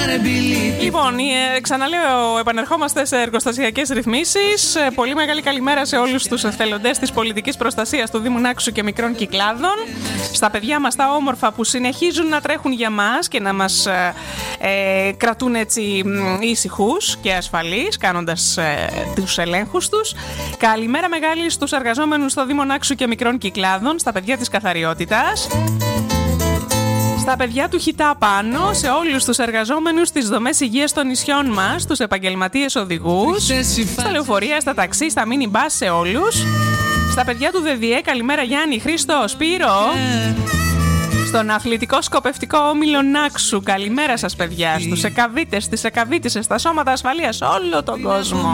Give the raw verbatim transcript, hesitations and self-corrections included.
Λοιπόν, ε, ξαναλέω, επανερχόμαστε σε εργοστασιακές ρυθμίσεις. Ε, πολύ μεγάλη καλημέρα σε όλους τους εθελοντές της πολιτικής προστασίας του Δήμου Νάξου και μικρών κυκλάδων. Στα παιδιά μας τα όμορφα που συνεχίζουν να τρέχουν για μας και να μας ε, ε, κρατούν έτσι ήσυχους και ασφαλείς, κάνοντας ε, τους ελέγχους τους. Καλημέρα μεγάλη στους εργαζόμενους στο Δήμο Νάξου και μικρών κυκλάδων, στα παιδιά της καθαριότητας. Στα παιδιά του Χιτά πάνω, σε όλους τους εργαζόμενους στις δομές υγείας των νησιών μας, στους επαγγελματίες οδηγούς, στα λεωφορεία, στα ταξί, στα μίνι μπας, σε όλους. Στα παιδιά του ΔΔΕ, καλημέρα Γιάννη, Χρήστο, Σπύρο. Στον αθλητικό σκοπευτικό όμιλο Νάξου, καλημέρα σας παιδιά. Στους εκαβίτες, στις εκαβίτισσες, στα σώματα ασφαλείας, όλο τον κόσμο.